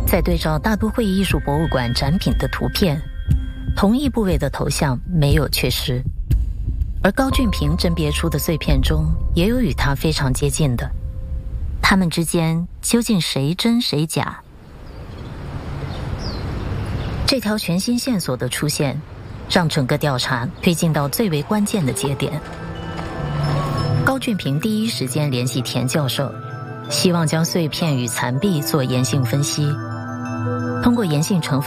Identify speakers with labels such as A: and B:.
A: 再对照大都会艺术博物馆展品的图片，同一部位的头像没有缺失，而高俊平甄别出的碎片中也有与他非常接近的，他们之间究竟谁真谁假？这条全新线索的出现，让整个调查推进到最为关键的节点。高俊平第一时间联系田教授，希望将碎片与残壁做盐性分析，通过盐性成分